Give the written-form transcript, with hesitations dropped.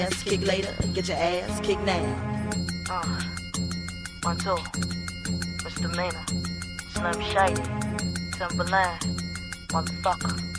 ass kick later, get your ass kicked now. 1, 2, Mr. Mina, Slim Shady, Timberland, motherfucker.